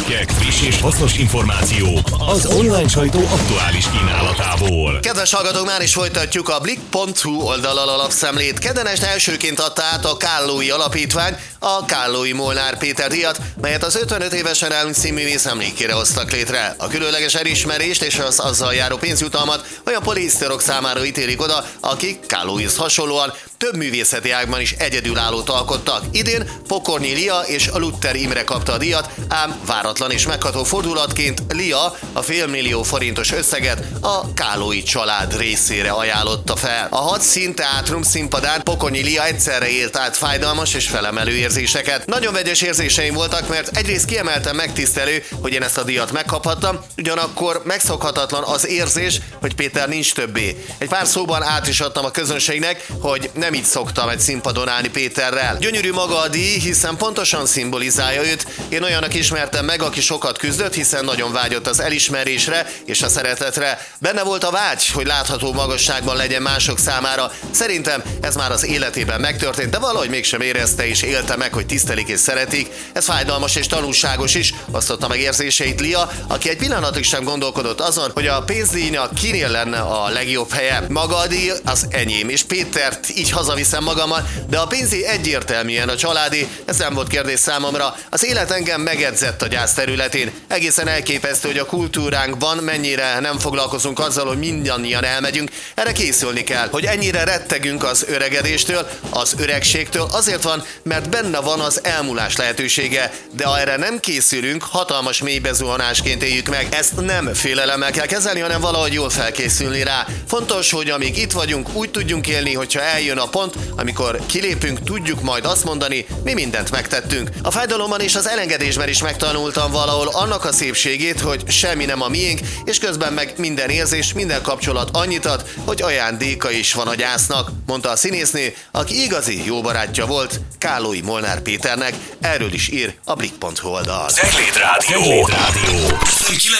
cikkek, friss és hasznos információk az online sajtó aktuális kínálatából. Kedves hallgatók, már is folytatjuk a Blick.hu oldalal alapszemlét. Kedden este elsőként adta át a Kállói Alapítvány a Kállói Molnár Péter díjat, melyet az 55 évesen elhunyt színművész emlékére hoztak létre. A különleges elismerést és az azzal járó pénzjutalmat olyan polihisztorok számára ítélik oda, akik Kállóihoz hasonlóan több művészeti ágban is egyedülállót alkottak. Idén Pokornyi Lia és Lutter Imre kapta a díjat, ám váratlan és megható fordulatként Lia a $500 000 forintos összeget a Kállói család részére ajánlotta fel. A 6 szín teátrum színpadán Pokornyi Lia egyszerre élt át fájdalmas és felemelő érzéseket. Nagyon vegyes érzéseim voltak, mert egyrészt kiemelten megtisztelő, hogy én ezt a díjat megkaphattam, ugyanakkor megszokhatatlan az érzés, hogy Péter nincs többé. Egy pár szóban át is adtam a közönségnek, hogy nem így szoktam egy színpadon állni Péterrel. Gyönyörű maga a díj, hiszen pontosan szimbolizálja őt. Én olyannak ismertem meg, aki sokat küzdött, hiszen nagyon vágyott az elismerésre és a szeretetre. Benne volt a vágy, hogy látható magasságban legyen mások számára. Szerintem ez már az életében megtörtént, de valahogy mégsem érezte és élte meg, hogy tisztelik és szeretik. Ez fájdalmas és tanulságos is, osztotta meg érzéseit Lia, aki egy pillanatig sem gondolkodott azon, hogy a pénzdíjnak kinél lenne a legjobb helye. Maga a díj az enyém, és Pétert így hazaviszem magammal, de a pénzdíj egyértelműen a családi, ez nem volt kérdés számomra. Az élet engem megedzett a gyász területén. Egészen elképesztő, hogy a kultúránkban mennyire nem foglalkozunk azzal, hogy mindannyian elmegyünk. Erre készülni kell, hogy ennyire rettegünk az öregedéstől, az öregségtől, azért van, mert benne van az elmúlás lehetősége, de ha erre nem készülünk, hatalmas mélybezuhanásként éljük meg. Ezt nem félelemmel kell kezelni, hanem valahogy jól felkészülni rá. Fontos, hogy amíg itt vagyunk, úgy tudjunk élni, hogyha eljön a pont, amikor kilépünk, tudjuk majd azt mondani, mi mindent megtettünk. A fájdalomban és az elengedésben is megtanultam valahol annak a szépségét, hogy semmi nem a miénk, és közben meg minden érzés, minden kapcsolat annyit ad, hogy ajándéka is van a gyásznak, mondta a színésznő, aki igazi jó barátja volt Kállói Molnár Péternek. Erről is ír a Blick.hu oldal. Cegléd Rádió.